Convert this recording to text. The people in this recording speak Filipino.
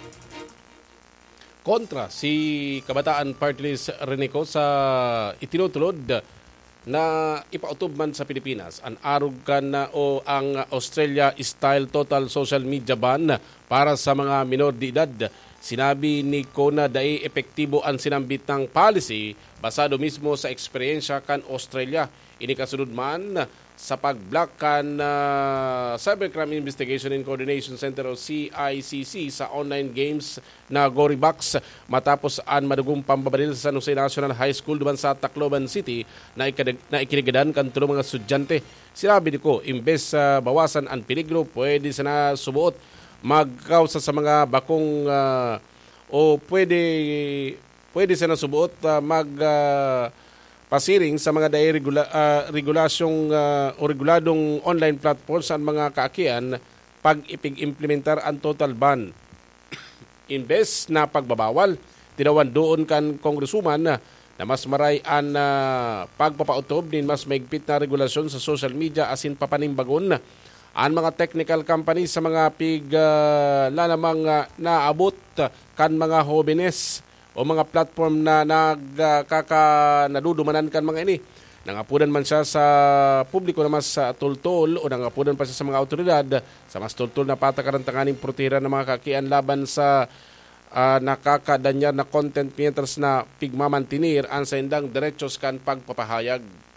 Kontra si Kabataan Party List Renico sa itinutulod na ipautob man sa Pilipinas ang arugan na o ang Australia-style total social media ban para sa mga minor de edad. Sinabi ni Kona dai epektibo ang sinambit ng policy basado mismo sa eksperyensya kan Australia. Ini kasunod man sa pag-block kan Cybercrime Investigation and Coordination Center o CICC sa online games na Gorybox matapos ang madugong pambabaril sa San Jose National High School duman sa Tacloban City na ikinigadan kan tulong mga estudyante. Sinabi ni ko, imbes bawasan ang peligro, pwede sana subuot magkausa sa mga bakong o pwede sana subuot pasiring sa mga dai regulasyong o reguladong online platforms sa mga kaakian pag ipig-implementar ang total ban. Imbes na pagbabawal, tinawan doon kan kongresuman na mas maray ang pagpapautob din mas maigpit na regulasyon sa social media asin papanimbagon ang mga technical companies sa mga namang naabot kan mga jóvenes o mga platform na nadudumanan kan mga ini. Nangapunan man siya sa publiko na mas tultol o nangapunan pa siya sa mga autoridad sa mas tultol na patakaran tanganing protira ng mga kakian laban sa nakakadanyar na content creators na pigmamantinir ang sa indang derechos kan pagpapahayag.